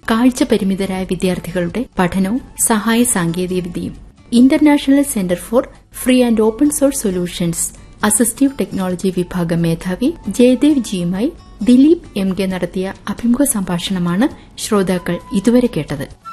കാഴ്ച പരിമിതരായ വിദ്യാർത്ഥികളുടെ പഠനവും സഹായ സാങ്കേതികവിദ്യയും. International centre for free and open source solutions assistive technology വിഭാഗം മേധാവി ജയദേവ് ജിയുമായി ദിലീപ് എം കെ നടത്തിയ അഭിമുഖ സംഭാഷണമാണ് ശ്രോതാക്കൾ ഇതുവരെ കേട്ടത്.